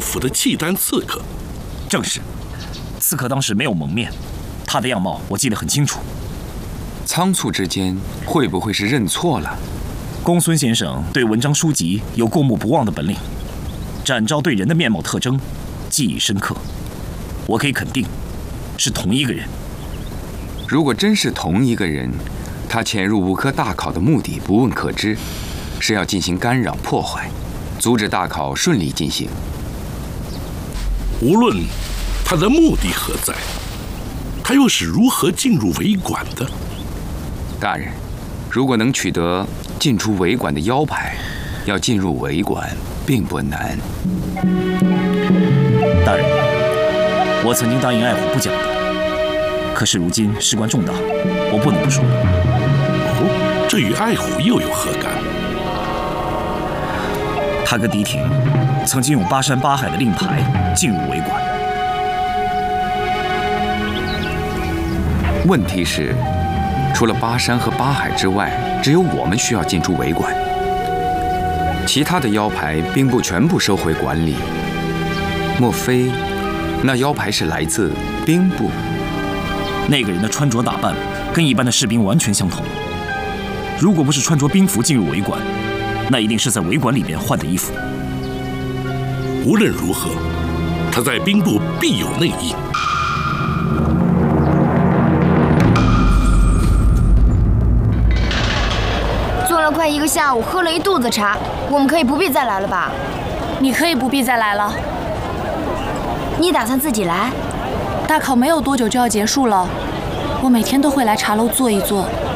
府的契丹刺客。 正是，刺客当时没有蒙面，他的样貌我记得很清楚。 仓促之间，会不会是认错了？ 公孙先生对文章书籍有过目不忘的本领，展昭对人的面貌特征记忆深刻。我可以肯定，是同一个人。 如果真是同一个人，他潜入武科大考的目的不问可知，是要进行干扰破坏，阻止大考顺利进行。 无论他的目的何在，他又是如何进入为馆的？ 大人，如果能取得进出为馆的腰牌，要进入为馆并不难。 大人，我曾经答应爱虎不讲的，可是如今事关重大，我不能不说。 哦，这与爱虎又有何干？ 他跟狄廷曾经用巴山八海的令牌进入为馆。 问题是，除了巴山和八海之外，只有我们需要进出为馆，其他的腰牌兵部全部收回管理。莫非那腰牌是来自兵部？ 那个人的穿着打扮跟一般的士兵完全相同。如果不是穿着兵服进入为馆，那一定是在为馆里边换的衣服。 无论如何，他在兵部必有内应。 做了快1个下午，喝了一肚子茶，我们可以不必再来了吧？ 你可以不必再来了。 你打算自己来？ 大考没有多久就要结束了，我每天都会来茶楼坐一坐，